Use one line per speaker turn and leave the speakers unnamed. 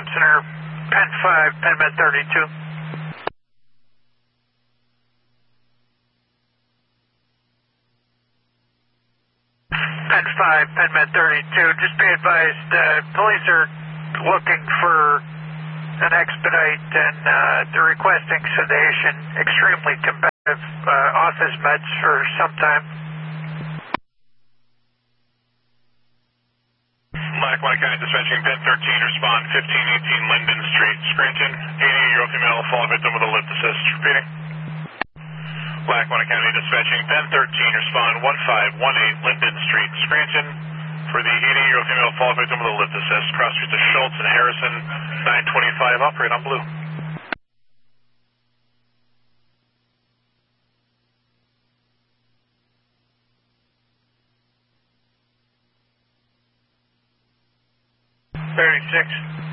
Comm Center, Pen 5, Penman 32. Pen 5, Penman 32. Just be advised, police are looking for an expedite and they're requesting sedation, extremely competitive office meds for some time.
Lackawanna County Dispatching, Pen 13, respond 1518 Linden Street, Scranton. 80-year-old female, fall victim with a lift assist. Repeating. Lackawanna County Dispatching, Pen 13, respond 1518 Linden Street, Scranton. For the 80-year-old female, fall victim with a lift assist. Cross street to Schultz and Harrison, 925, operate on blue.
Bearing 6.